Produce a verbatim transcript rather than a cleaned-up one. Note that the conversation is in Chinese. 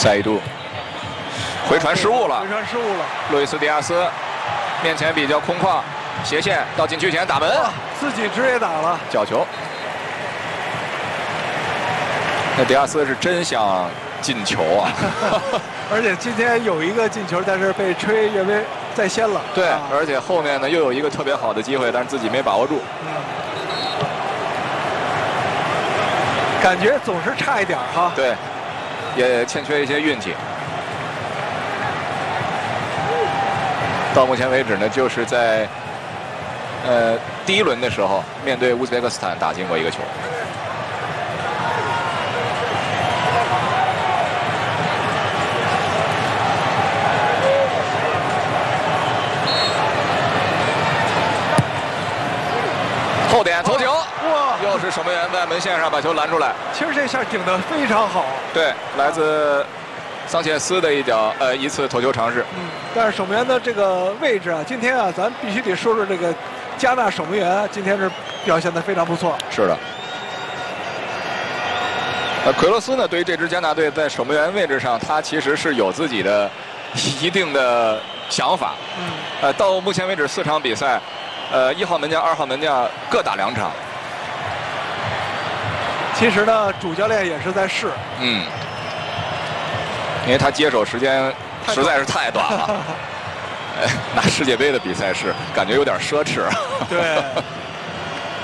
赛义杜回传失误了， 回传失误了。 路易斯·迪亚斯面前比较空旷，斜线到禁区前打门， 自己直接打了角球。那迪亚斯是真想进球啊！ 而且今天有一个进球，但是被吹越位在先了。 对， 啊、 而且后面呢又有一个特别好的机会，但是自己没把握住。 嗯，感觉总是差一点哈。 对，也欠缺一些运气。到目前为止呢，就是在呃第一轮的时候，面对乌兹别克斯坦打进过一个球。后点头球，哇！又是守门员在门线上把球拦出来。 其实这下顶得非常好。 对，来自桑切斯的一脚呃一次头球尝试。 嗯，但是守门员的这个位置啊，今天啊，咱必须得说说这个加纳守门员今天是表现得非常不错。 是的。呃，奎罗斯呢，对于这支加纳队在守门员位置上，他其实是有自己的一定的想法。 嗯。 呃，到目前为止四场比赛。呃，一号门将、二号门将各打两场。 其实呢，主教练也是在试。 嗯，因为他接手时间实在是太短了。哎，拿世界杯的比赛是感觉有点奢侈。 对。